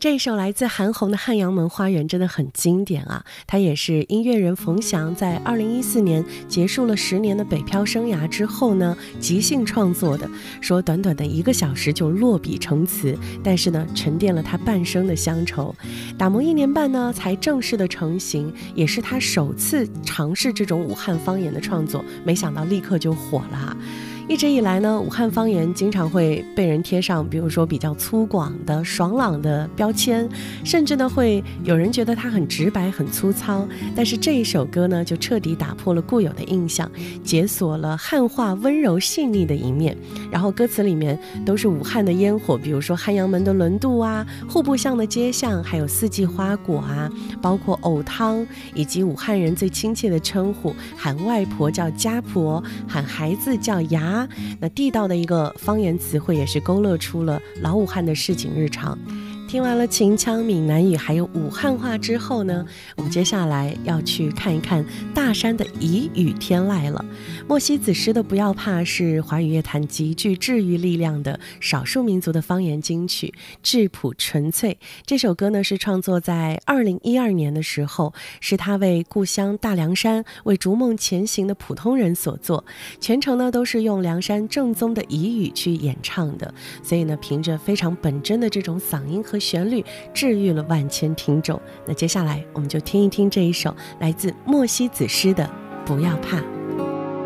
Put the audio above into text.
这一首来自韩红的《汉阳门花园》真的很经典啊！它也是音乐人冯翔在2014年结束了10年的北漂生涯之后呢，即兴创作的。说短短的1个小时就落笔成词，但是呢，沉淀了他半生的乡愁。打磨1年半呢，才正式的成型，也是他首次尝试这种武汉方言的创作，没想到立刻就火了。一直以来呢，武汉方言经常会被人贴上比如说比较粗犷的爽朗的标签，甚至呢会有人觉得它很直白很粗糙，但是这一首歌呢就彻底打破了固有的印象，解锁了汉话温柔细腻的一面。然后歌词里面都是武汉的烟火，比如说汉阳门的轮渡啊，户部巷的街巷，还有四季花果啊，包括藕汤，以及武汉人最亲切的称呼，喊外婆叫家婆，喊孩子叫牙。那地道的一个方言词汇也是勾勒出了老武汉的市井日常。听完了秦腔、闽南语还有武汉话之后呢，我们接下来要去看一看大山的彝语天籁了。莫西子诗的《不要怕》是华语乐坛极具治愈力量的少数民族的方言金曲，质朴纯粹。这首歌呢是创作在2012年的时候，是他为故乡大凉山、为逐梦前行的普通人所作，全程呢都是用凉山正宗的彝语去演唱的，所以呢凭着非常本真的这种嗓音和旋律，治愈了万千听众。那接下来我们就听一听这一首来自莫西子诗的《不要怕》。